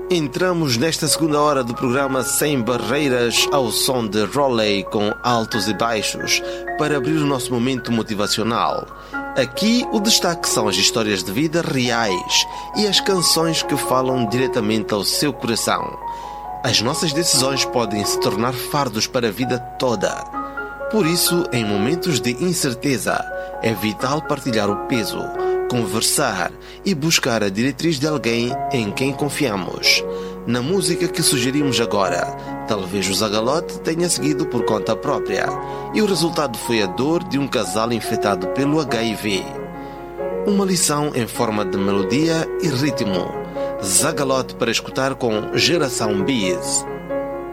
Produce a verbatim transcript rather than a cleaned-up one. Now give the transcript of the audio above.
Entramos nesta segunda hora do programa Sem Barreiras ao som de Rowley com altos e baixos para abrir o nosso momento motivacional. Aqui o destaque são as histórias de vida reais e as canções que falam diretamente ao seu coração. As nossas decisões podem se tornar fardos para a vida toda. Por isso, em momentos de incerteza, é vital partilhar o peso, conversar e buscar a diretriz de alguém em quem confiamos. Na música que sugerimos agora, talvez o Zagalote tenha seguido por conta própria, e o resultado foi a dor de um casal infectado pelo H I V. Uma lição em forma de melodia e ritmo. Zagalote para escutar com Geração Bis.